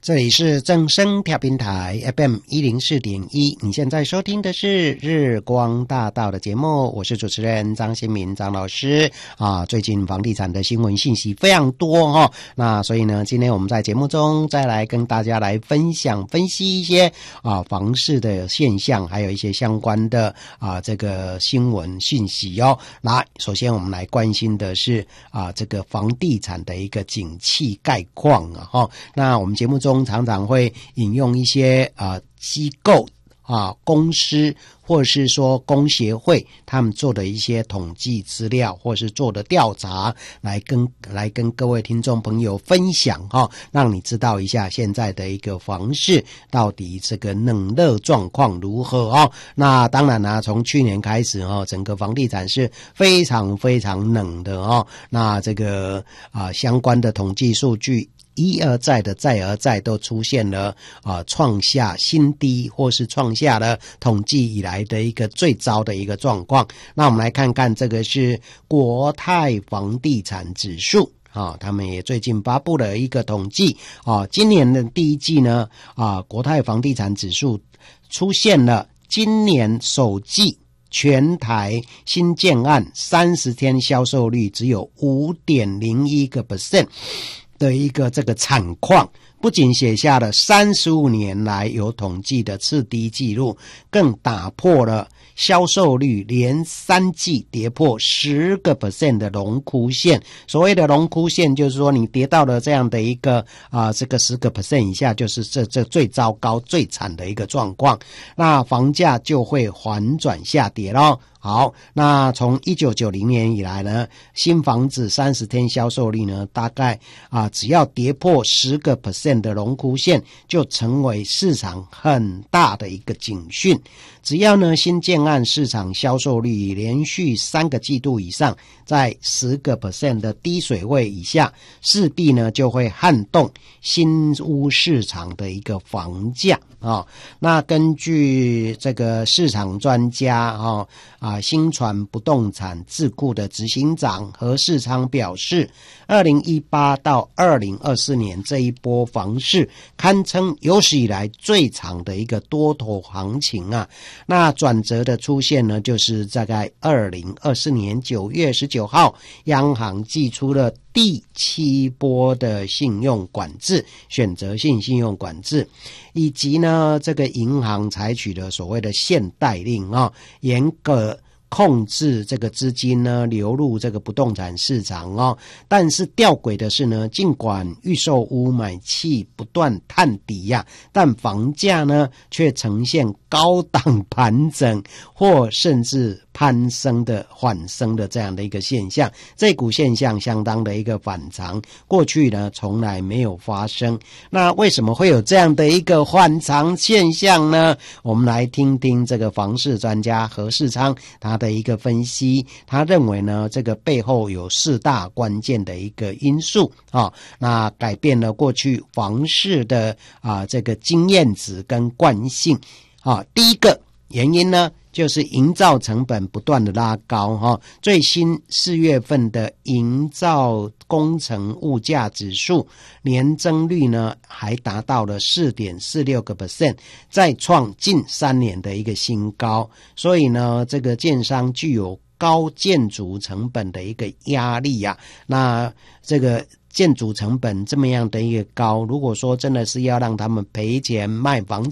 这里是正声调频台 FM104.1， 你现在收听的是日光大道的节目，我是主持人张新民张老师啊。最近房地产的新闻信息非常多那所以呢，今天我们在节目中再来跟大家来分析一些房市的现象，还有一些相关的这个新闻讯息那首先我们来关心的是这个房地产的一个景气概况那我们节目中常常会引用一些机构公司或者是说工协会他们做的一些统计资料或是做的调查来跟各位听众朋友分享让你知道一下现在的一个房市到底这个冷热状况如何那当然从去年开始整个房地产是非常非常冷的那这个相关的统计数据一而再的再而再都出现了创下新低或是创下了统计以来的一个最糟的一个状况。那我们来看看这个是国泰房地产指数他们也最近发布了一个统计今年的第一季呢国泰房地产指数出现了今年首季全台新建案30天销售率只有 5.01% 的一个这个惨况，不仅写下了35年来有统计的次低纪录，更打破了销售率连3季跌破 10% 的荣枯线。所谓的荣枯线就是说你跌到了这样的一个这个 10% 以下，就是这最糟糕最惨的一个状况，那房价就会缓转下跌咯。好，那从1990年以来呢，新房子30天销售率呢，大概只要跌破 10% 的荣枯线，就成为市场很大的一个警讯。只要呢新建案市场销售率连续3个季度以上在 10% 的低水位以下，势必呢就会撼动新屋市场的一个房价那根据这个市场专家新传不动产智库的执行长何世昌表示，2018到2024年这一波房市堪称有史以来最长的一个多头行情那转折的出现呢，就是大概2024年9月19号，央行祭出了第7波的信用管制，选择性信用管制，以及呢这个银行采取了所谓的限贷令严格控制这个资金呢流入这个不动产市场但是吊诡的是呢，尽管预售屋买气不断探底但房价呢却呈现高档盘整或甚至攀升的缓升的这样的一个现象，这股现象相当的一个反常，过去呢从来没有发生。那为什么会有这样的一个反常现象呢？我们来听听这个房市专家何世昌他的一个分析，他认为呢这个背后有4大关键的一个因素那改变了过去房市的这个经验值跟惯性第一个原因呢就是营造成本不断的拉高最新4月份的营造工程物价指数年增率呢还达到了 4.46%， 再创近3年的一个新高。所以呢这个建商具有高建筑成本的一个压力那这个建筑成本这么样的一个高，如果说真的是要让他们赔钱卖房